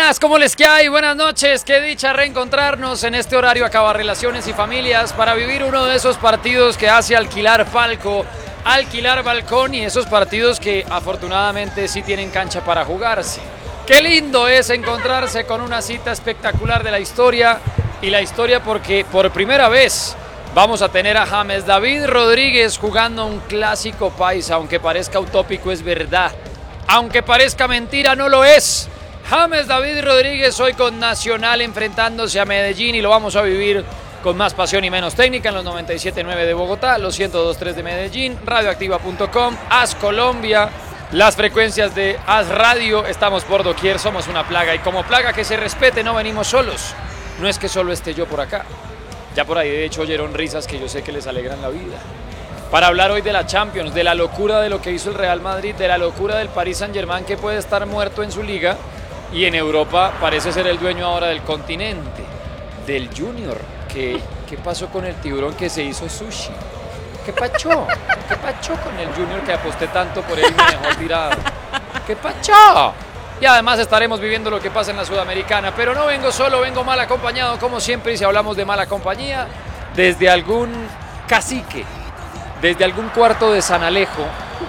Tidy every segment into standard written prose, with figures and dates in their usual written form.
Buenas, ¿cómo les hay? Buenas noches, qué dicha reencontrarnos en este horario Acaba Relaciones y Familias para vivir uno de esos partidos que hace alquilar Falco, alquilar balcón y esos partidos que afortunadamente sí tienen cancha para jugarse. Qué lindo es encontrarse con una cita espectacular de la historia y la historia porque por primera vez vamos a tener a James David Rodríguez jugando un clásico paisa, aunque parezca utópico es verdad, aunque parezca mentira no lo es. James David Rodríguez hoy con Nacional enfrentándose a Medellín y lo vamos a vivir con más pasión y menos técnica en los 97.9 de Bogotá, los 102.3 de Medellín, radioactiva.com, AS Colombia, las frecuencias de AS Radio, estamos por doquier, somos una plaga y como plaga que se respete no venimos solos, no es que solo esté yo por acá, ya por ahí de hecho oyeron risas que yo sé que les alegran la vida. Para hablar hoy de la Champions, de la locura de lo que hizo el Real Madrid, de la locura del Paris Saint-Germain que puede estar muerto en su liga, y en Europa parece ser el dueño ahora del continente, del Junior. ¿Qué pasó con el tiburón que se hizo sushi? ¿Qué pacho? ¿Qué pacho con el Junior que aposté tanto por él y me dejó tirado? ¿Qué pacho? Y además estaremos viviendo lo que pasa en la Sudamericana, pero no vengo solo, vengo mal acompañado como siempre, y si hablamos de mala compañía, desde algún cacique, desde algún cuarto de San Alejo,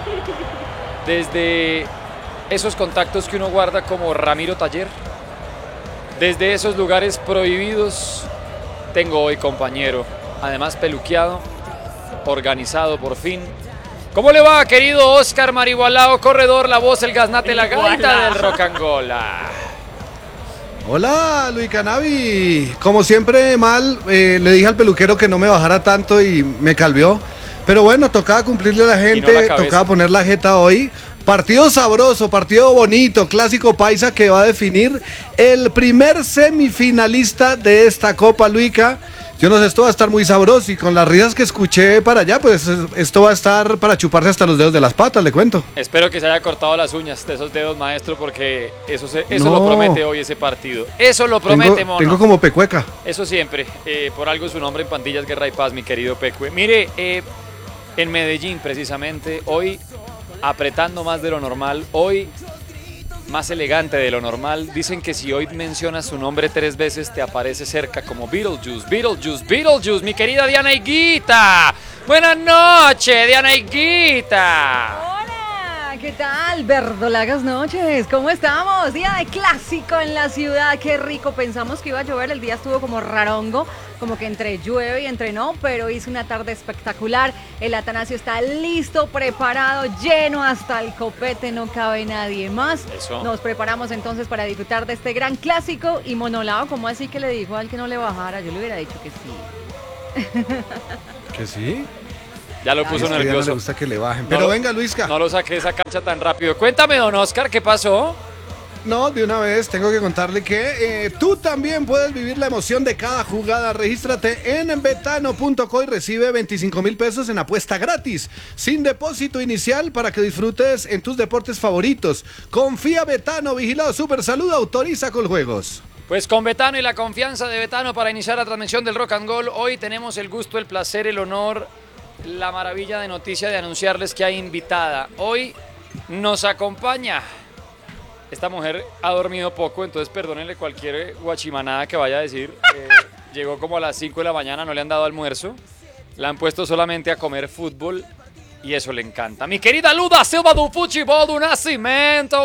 desde esos contactos que uno guarda como Ramiro Taller, desde esos lugares prohibidos, tengo hoy compañero, además peluqueado, organizado por fin. ¿Cómo le va, querido Oscar Marihualao, corredor, la voz, el gaznate, la gaita del rock Angola? Hola, Luis Canavi. Como siempre, mal, le dije al peluquero que no me bajara tanto y me calvió. Pero bueno, tocaba cumplirle a la gente, tocaba poner la jeta hoy. Partido sabroso, partido bonito, clásico paisa que va a definir el primer semifinalista de esta Copa, Luica. Yo no sé, esto va a estar muy sabroso y con las risas que escuché para allá, pues esto va a estar para chuparse hasta los dedos de las patas, le cuento. Espero que se haya cortado las uñas de esos dedos, maestro, porque eso lo promete hoy ese partido. Eso lo promete, mono. Tengo como pecueca. Eso siempre, por algo su nombre en Pandillas, Guerra y Paz, mi querido Pecue. Mire, en Medellín precisamente, hoy apretando más de lo normal, hoy más elegante de lo normal. Dicen que si hoy mencionas su nombre 3 veces te aparece cerca como Beetlejuice, Beetlejuice, Beetlejuice, mi querida Diana Higuita. Buenas noches, Diana Higuita. Hola, ¿qué tal? Verdolagas noches, ¿cómo estamos? Día de clásico en la ciudad, qué rico. Pensamos que iba a llover, el día estuvo como rarongo, como que entre llueve y entre no, pero hizo una tarde espectacular. El Atanasio está listo, preparado, lleno hasta el copete, no cabe nadie más. Eso. Nos preparamos entonces para disfrutar de este gran clásico. Y Monolao, ¿cómo así que le dijo al que no le bajara? Yo le hubiera dicho que sí. ¿Que sí? Ya lo puso nervioso. No le gusta que le bajen. Pero venga, Luisca. No lo saqué de esa cancha tan rápido. Cuéntame, don Oscar, ¿qué pasó? No, de una vez tengo que contarle que tú también puedes vivir la emoción de cada jugada. Regístrate en betano.co y recibe 25,000 pesos en apuesta gratis, sin depósito inicial, para que disfrutes en tus deportes favoritos. Confía Betano, vigilado Super Salud, autoriza con juegos. Pues con Betano y la confianza de Betano para iniciar la transmisión del Rock and Roll, hoy tenemos el gusto, el placer, el honor, la maravilla de noticia de anunciarles que hay invitada. Hoy nos acompaña. Esta mujer ha dormido poco, entonces perdónenle cualquier guachimanada que vaya a decir. Llegó como a las 5 de la mañana, no le han dado almuerzo. La han puesto solamente a comer fútbol y eso le encanta. Mi querida Luda Silva do Futebol do Nascimento.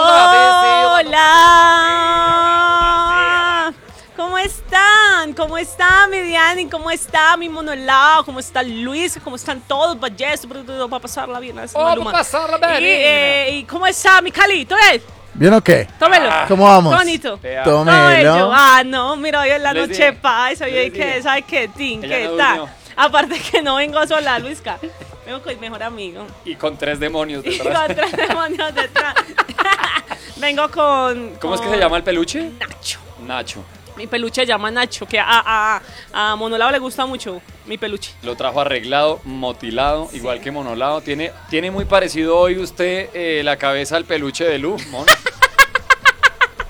¡Hola! ¿Cómo están? ¿Cómo está mi Diana? ¿Cómo está mi Monolao? ¿Cómo está Luis? ¿Cómo están todos? Va a pasarla bien. Vamos a pasarla bien. ¿Y cómo está mi Calito? ¿Bien o qué? Tómelo. ¿Cómo vamos? Bonito. Tómelo. No, mira, hoy es la noche paisa. Oye, ¿qué? ¿Sabes qué? ¿Qué tal? Aparte que no vengo sola, Luisca. Vengo con mi mejor amigo. Y con 3 demonios Y detrás. con 3 demonios detrás. Vengo con... ¿Cómo es que se llama el peluche? Nacho. Nacho. Mi peluche se llama Nacho, que a Monolao le gusta mucho mi peluche. Lo trajo arreglado, motilado, sí. Igual que Monolao. Tiene muy parecido hoy usted la cabeza al peluche de Lu, mono.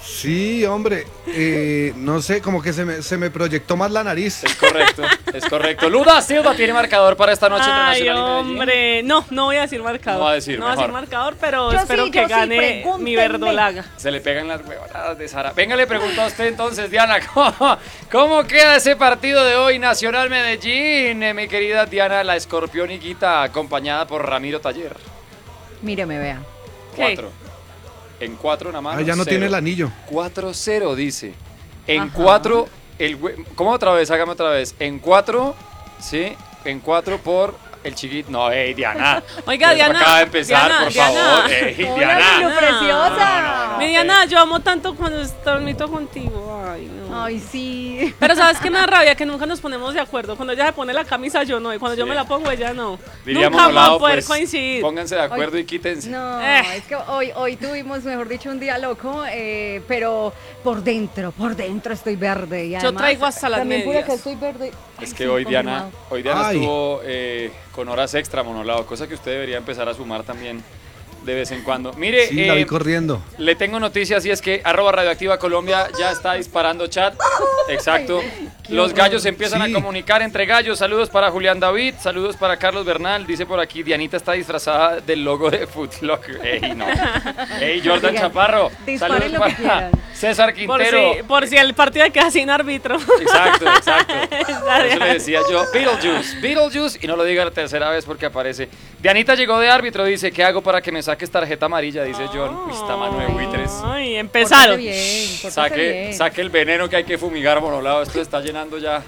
Sí, hombre, no sé, como que se me proyectó más la nariz. Es correcto. Luda Silva tiene marcador para esta noche entre Ay, Nacional y Medellín. hombre, no voy a decir marcador. No va a decir, No va a decir mejor. marcador, pero Yo espero sí, que yo sí, gane pregúntenme. mi verdolaga. Se le pegan las huevonadas de Sara. Venga, le pregunto a usted entonces, Diana, ¿cómo queda ese partido de hoy, Nacional Medellín? Mi querida Diana, la escorpioniquita, acompañada por Ramiro Taller. Míreme, vea. ¿Qué? 4. En 4 nada más. Ah, ya no tiene el anillo. 4-0 dice. En Ajá. 4, ¿cómo otra vez? Hágame otra vez. En 4, sí, en 4 por el chiquito. No, Diana. Oiga, Esto Diana, acaba de empezar, Diana, por Diana. favor. Hola, Diana. Milu preciosa. No. Mi Diana, yo amo tanto cuando transmito contigo. Ay, no. Ay, sí. Pero ¿sabes qué me da rabia? Que nunca nos ponemos de acuerdo. Cuando ella se pone la camisa, yo no. Y cuando yo Sí. me la pongo, ella no. Diríamos Nunca vamos a hablado, poder pues, coincidir. Pónganse de acuerdo y quítense. No, Eh. es que hoy tuvimos, mejor dicho, un día loco, pero por dentro estoy verde. Y Yo además, traigo hasta las también por medias. acá estoy verde. Es Ay, que sí, hoy Diana confirmado. Ay. estuvo con horas extra monolado, cosa que usted debería empezar a sumar también de vez en cuando. Mire, Sí, la vi corriendo. le tengo noticias y es que @Radioactiva Colombia ya está disparando chat. Exacto. Los gallos se empiezan Sí. a comunicar entre gallos. Saludos para Julián David, saludos para Carlos Bernal. Dice por aquí, Dianita está disfrazada del logo de Foot Locker. Ey, no. Ey, Jordan Oigan, Chaparro. disparen Saludos lo que para quieran. César Quintero. Por si el partido queda sin árbitro. Exacto. Por eso le decía yo, Beetlejuice, y no lo diga la tercera vez porque aparece. Dianita llegó de árbitro, dice, ¿qué hago para que me saques tarjeta amarilla? Dice John. Uy, está mano de buitres. Ay, empezaron. Pórtate bien, pórtate bien. Saque el veneno que hay que fumigar, monolado. Esto está llenando ya.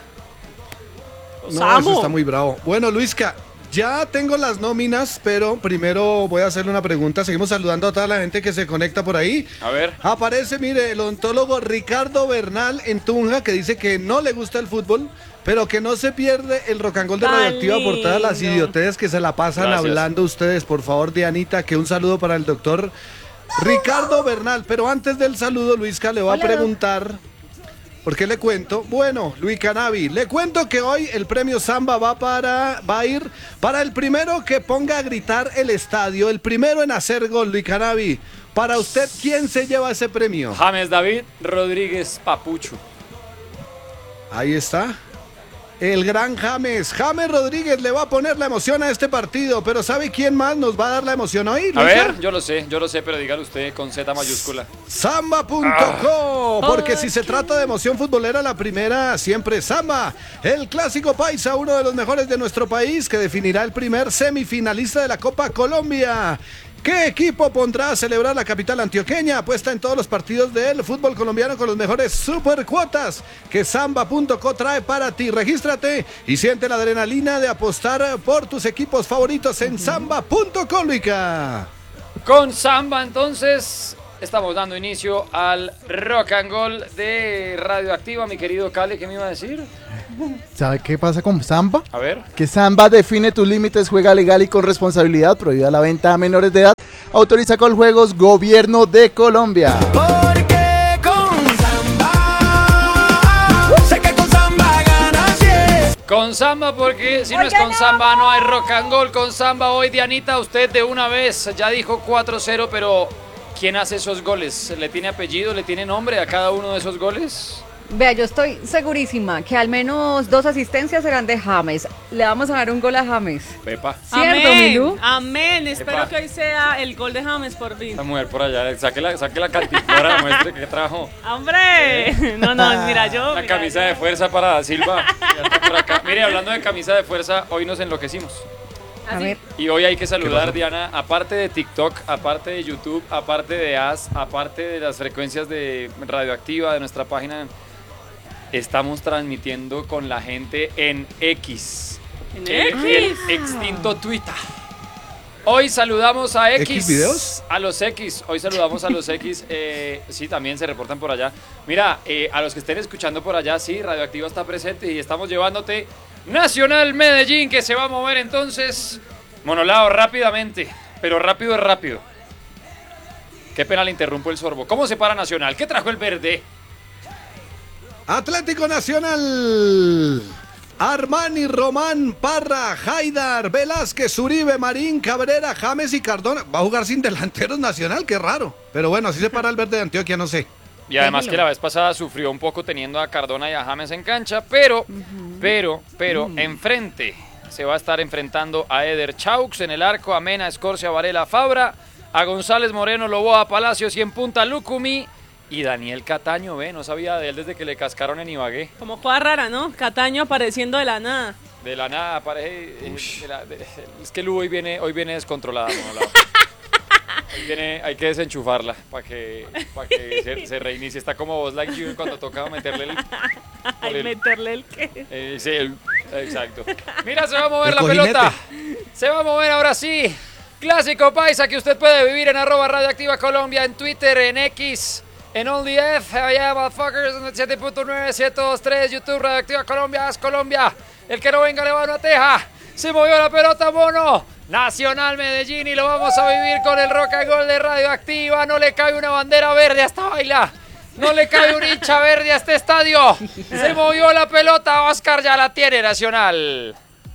Los No, amo. eso está muy bravo. Bueno, Luisca, ya tengo las nóminas, pero primero voy a hacerle una pregunta. Seguimos saludando a toda la gente que se conecta por ahí. A ver. Aparece, mire, el odontólogo Ricardo Bernal en Tunja, que dice que no le gusta el fútbol, pero que no se pierde el rock and roll de Tan Radioactiva por todas las lindo. idioteces que se la pasan Gracias. hablando ustedes. Por favor, Dianita, que un saludo para el doctor Ricardo Bernal. Pero antes del saludo, Luisca, le voy Hola, a preguntar... ¿Por qué le cuento? Bueno, Luis Canavi, le cuento que hoy el premio Samba va a ir para el primero que ponga a gritar el estadio, el primero en hacer gol, Luis Canavi. Para usted, ¿quién se lleva ese premio? James David Rodríguez Papucho. Ahí está. El gran James. James Rodríguez le va a poner la emoción a este partido, pero ¿sabe quién más nos va a dar la emoción hoy, A Luisa? ver, yo lo sé, pero dígalo usted con Z mayúscula. Samba.co, porque si se trata de emoción futbolera, la primera siempre es Samba. El clásico paisa, uno de los mejores de nuestro país, que definirá el primer semifinalista de la Copa Colombia. ¿Qué equipo pondrá a celebrar la capital antioqueña? Apuesta en todos los partidos del fútbol colombiano con los mejores supercuotas que Samba.co trae para ti. Regístrate y siente la adrenalina de apostar por tus equipos favoritos en Samba.co, Luica. Con Samba, entonces, estamos dando inicio al Rock and Roll de Radioactiva. Mi querido Cale, ¿qué me iba a decir? ¿Sabe qué pasa con Samba? A ver. Que Samba define tus límites, juega legal y con responsabilidad, prohibida la venta a menores de edad, autoriza con juegos Gobierno de Colombia. Porque con Samba, sé que con Samba ganas, yeah. Con Samba, porque si no es Oiga, con Samba no hay Rock and Roll. Con Samba hoy, Dianita, usted de una vez ya dijo 4-0, pero ¿quién hace esos goles? ¿Le tiene apellido, le tiene nombre a cada uno de esos goles? Vea, yo estoy segurísima que al menos 2 asistencias serán de James. Le vamos a dar un gol a James. Pepa. ¿Cierto, Amén, Milú? amén. Espero Epa. que hoy sea el gol de James por fin. Esta mujer por allá, saque la cantimplora, muestre que trajo. ¡Hombre! No, mira, yo... La mira, camisa yo- de fuerza para Silva. Ya está por acá. Mire, hablando de camisa de fuerza, hoy nos enloquecimos. A Así. ver, Y hoy hay que ¿Qué saludar, pasó? Diana, aparte de TikTok, aparte de YouTube, aparte de AS, aparte de las frecuencias de Radioactiva, de nuestra página, estamos transmitiendo con la gente en X. ¿En El X? extinto Twitter. Hoy saludamos a X. ¿X videos? A los X. Hoy saludamos a los X. Sí, también se reportan por allá. Mira, a los que estén escuchando por allá, sí, Radioactiva está presente y estamos llevándote Nacional Medellín, que se va a mover entonces. Monolao, rápidamente. Pero rápido es rápido. Qué pena le interrumpo el sorbo. ¿Cómo se para Nacional? ¿Qué trajo el verde? Atlético Nacional. Armani, Román, Parra, Haidar, Velázquez, Uribe, Marín, Cabrera, James y Cardona. Va a jugar sin delanteros Nacional, qué raro. Pero bueno, así se para el verde de Antioquia, no sé. Y además que la vez pasada sufrió un poco teniendo a Cardona y a James en cancha, pero enfrente se va a estar enfrentando a Eder Chaux en el arco, a Mena, Escorcia, Varela, Fabra, a González Moreno, Loboa, Palacios y en punta Lucumí. Y Daniel Cataño, no sabía de él desde que le cascaron en Ibagué. Como cosa rara, ¿no? Cataño apareciendo de la nada. De la nada, aparece. Es que Lu hoy viene descontrolada. Hay que desenchufarla para que se reinicie. Está como Buzz Lightyear cuando toca meterle el... ¿Meterle el qué? Sí, exacto. Mira, se va a mover la pelota. Se va a mover ahora sí. Clásico paisa que usted puede vivir en @Radioactiva Colombia, en Twitter, en X, en OnlyF, allá motherfuckers, en el 7.9723, YouTube, Radioactiva Colombia, es Colombia. El que no venga le va a una teja. Se movió la pelota, mono. Nacional Medellín y lo vamos a vivir con el rock and roll de Radioactiva. No le cabe una bandera verde a esta baila. No le cabe un hincha verde a este estadio. Se movió la pelota. Oscar ya la tiene Nacional.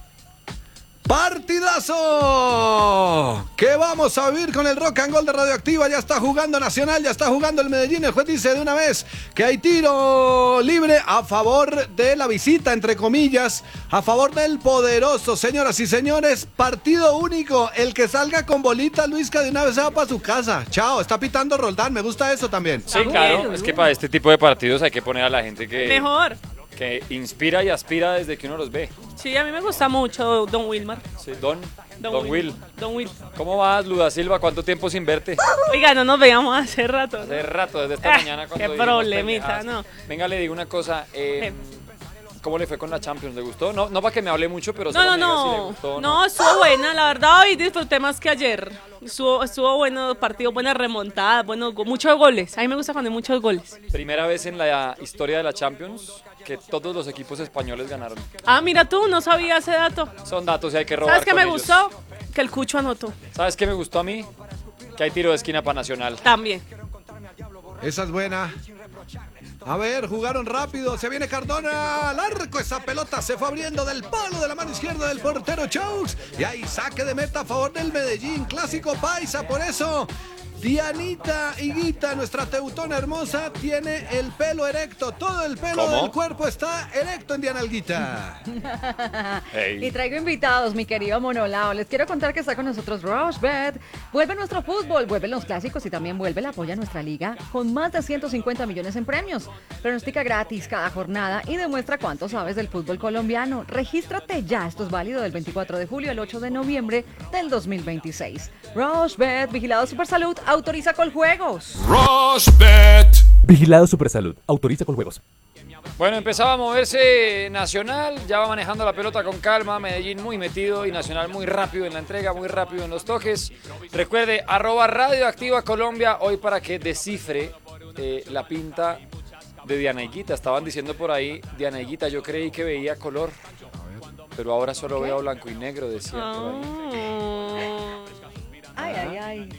¡Partidazo! ¿Qué vamos a vivir con el rock and roll de Radioactiva? Ya está jugando Nacional, ya está jugando el Medellín. El juez dice de una vez que hay tiro libre a favor de la visita, entre comillas, a favor del poderoso. Señoras y señores, partido único. El que salga con bolita, Luisca, de una vez se va para su casa. Chao, está pitando Roldán, me gusta eso también. Sí, claro, es que para este tipo de partidos hay que poner a la gente que... Mejor. Que inspira y aspira desde que uno los ve. Sí, a mí me gusta mucho Don Wilmar. Sí, Don Will. Don Will. ¿Cómo vas, Luda Silva? ¿Cuánto tiempo sin verte? Oiga, no nos veíamos hace rato. Hace rato, desde esta mañana. Qué problemita, ¿no? Venga, le digo una cosa. ¿Cómo le fue con la Champions? ¿Le gustó? No para que me hable mucho, pero no, si le gustó. No, estuvo buena. La verdad, hoy disfruté más que ayer. Estuvo bueno partido, buena remontada, muchos goles. A mí me gusta cuando hay muchos goles. Primera vez en la historia de la Champions que todos los equipos españoles ganaron. Ah, mira tú, no sabía ese dato. Son datos y hay que robar. ¿Sabes qué me ellos. gustó? Que el Cucho anotó. ¿Sabes qué me gustó a mí? Que hay tiro de esquina para Nacional. También. Esa es buena. A ver, jugaron rápido, se viene Cardona al arco, esa pelota se fue abriendo del palo de la mano izquierda del portero Chaux. Y ahí saque de meta a favor del Medellín, clásico paisa, por eso Dianita Higuita, nuestra teutona hermosa, tiene el pelo erecto, todo el pelo del cuerpo está erecto en Diana Higuita. Y traigo invitados, mi querido Monolao. Les quiero contar que está con nosotros Rushbet. Vuelve nuestro fútbol, vuelven los clásicos y también vuelve la apoya a nuestra liga con más de 150 millones en premios. Pronostica gratis cada jornada y demuestra cuánto sabes del fútbol colombiano. Regístrate ya, esto es válido del 24 de julio al 8 de noviembre del 2026. Rushbet, vigilado Supersalud, autoriza con juegos. Rushbet. Vigilado Supersalud. Autoriza con juegos. Bueno, empezaba a moverse Nacional, ya va manejando la pelota con calma, Medellín muy metido y Nacional muy rápido en la entrega, muy rápido en los toques. Recuerde, @Radioactiva Colombia, hoy para que descifre la pinta de Diana Higuita. Estaban diciendo por ahí, Diana Higuita, yo creí que veía color, pero ahora solo veo blanco y negro, decía por ahí. Ay, ay, ay.